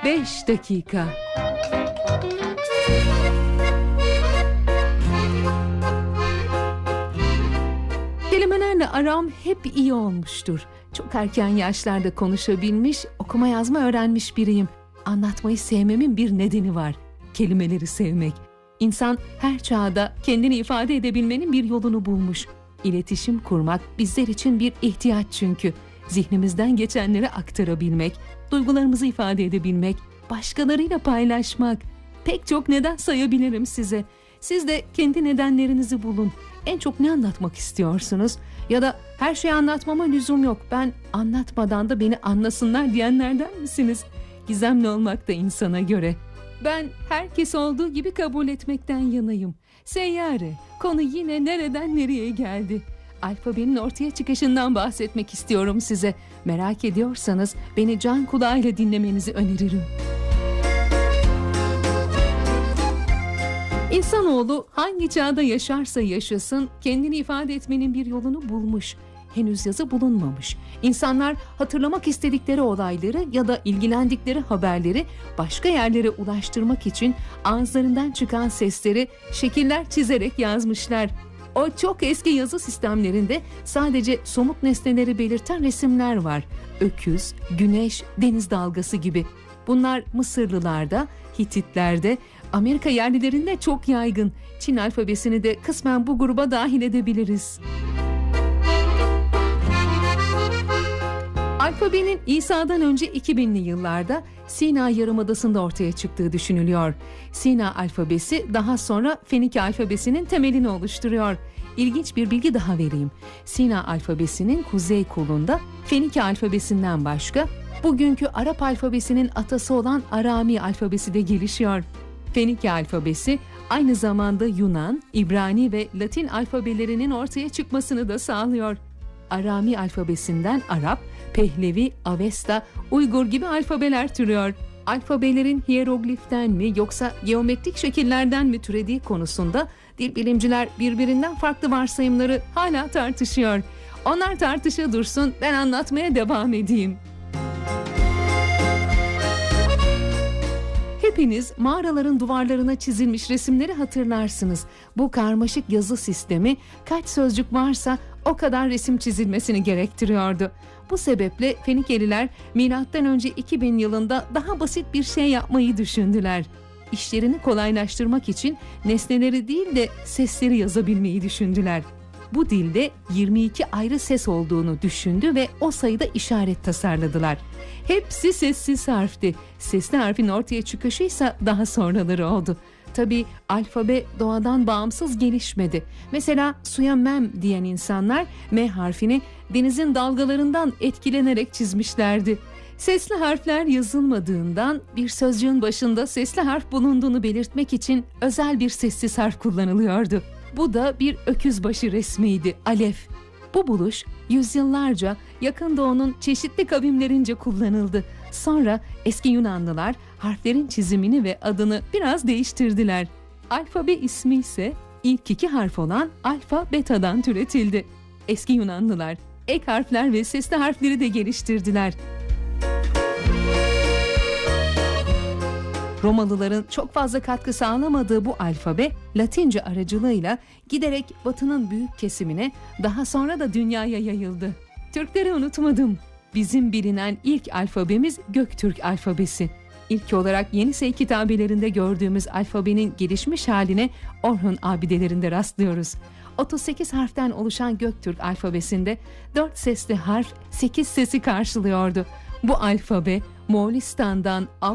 5 dakika. Kelimelerle aram hep iyi olmuştur. Çok erken yaşlarda konuşabilmiş, okuma yazma öğrenmiş biriyim. Anlatmayı sevmemin bir nedeni var. Kelimeleri sevmek. İnsan her çağda kendini ifade edebilmenin bir yolunu bulmuş. İletişim kurmak bizler için bir ihtiyaç çünkü. Zihnimizden geçenleri aktarabilmek, duygularımızı ifade edebilmek, başkalarıyla paylaşmak. Pek çok neden sayabilirim size. Siz de kendi nedenlerinizi bulun. En çok ne anlatmak istiyorsunuz? Ya da her şeyi anlatmama lüzum yok, ben anlatmadan da beni anlasınlar diyenlerden misiniz? Gizemli olmak da insana göre. Ben herkes olduğu gibi kabul etmekten yanayım. Seyyare, konu yine nereden nereye geldi? Alfabenin ortaya çıkışından bahsetmek istiyorum size. Merak ediyorsanız beni can kulağıyla dinlemenizi öneririm. İnsanoğlu hangi çağda yaşarsa yaşasın kendini ifade etmenin bir yolunu bulmuş. Henüz yazı bulunmamış. İnsanlar hatırlamak istedikleri olayları ya da ilgilendikleri haberleri başka yerlere ulaştırmak için ağızlarından çıkan sesleri şekiller çizerek yazmışlar. O çok eski yazı sistemlerinde sadece somut nesneleri belirten resimler var. Öküz, güneş, deniz dalgası gibi. Bunlar Mısırlılarda, Hititlerde, Amerika yerlilerinde çok yaygın. Çin alfabesini de kısmen bu gruba dahil edebiliriz. Alfabenin İsa'dan önce 2000'li yıllarda Sina Yarımadası'nda ortaya çıktığı düşünülüyor. Sina alfabesi daha sonra Fenike alfabesinin temelini oluşturuyor. İlginç bir bilgi daha vereyim. Sina alfabesinin kuzey kolunda Fenike alfabesinden başka bugünkü Arap alfabesinin atası olan Arami alfabesi de gelişiyor. Fenike alfabesi aynı zamanda Yunan, İbrani ve Latin alfabelerinin ortaya çıkmasını da sağlıyor. Arami alfabesinden Arap, Pehlevi, Avesta, Uygur gibi alfabeler türüyor. Alfabelerin hierogliften mi yoksa geometrik şekillerden mi türediği konusunda dil bilimciler birbirinden farklı varsayımları hala tartışıyor. Onlar tartışa dursun, ben anlatmaya devam edeyim. Hepiniz mağaraların duvarlarına çizilmiş resimleri hatırlarsınız. Bu karmaşık yazı sistemi kaç sözcük varsa o kadar resim çizilmesini gerektiriyordu. Bu sebeple Fenikeliler M.Ö. 2000 yılında daha basit bir şey yapmayı düşündüler. İşlerini kolaylaştırmak için nesneleri değil de sesleri yazabilmeyi düşündüler. Bu dilde 22 ayrı ses olduğunu düşündü ve o sayıda işaret tasarladılar. Hepsi sessiz harfti. Sesli harfin ortaya çıkışıysa daha sonraları oldu. Tabii alfabe doğadan bağımsız gelişmedi. Mesela suya mem diyen insanlar M harfini denizin dalgalarından etkilenerek çizmişlerdi. Sesli harfler yazılmadığından bir sözcüğün başında sesli harf bulunduğunu belirtmek için özel bir sessiz harf kullanılıyordu. Bu da bir öküzbaşı resmiydi, alef. Bu buluş yüzyıllarca Yakın Doğu'nun çeşitli kavimlerince kullanıldı. Sonra eski Yunanlılar harflerin çizimini ve adını biraz değiştirdiler. Alfabe ismi ise ilk 2 harf olan alfa betadan türetildi. Eski Yunanlılar ek harfler ve sesli harfleri de geliştirdiler. Romalıların çok fazla katkı sağlamadığı bu alfabe Latince aracılığıyla giderek Batı'nın büyük kesimine, daha sonra da dünyaya yayıldı. Türkleri unutmadım. Bizim bilinen ilk alfabemiz Göktürk alfabesi. İlk olarak Yenisey kitabelerinde gördüğümüz alfabenin gelişmiş haline Orhun abidelerinde rastlıyoruz. 38 harften oluşan Göktürk alfabesinde 4 sesli harf 8 sesi karşılıyordu. Bu alfabe Moğolistan'dan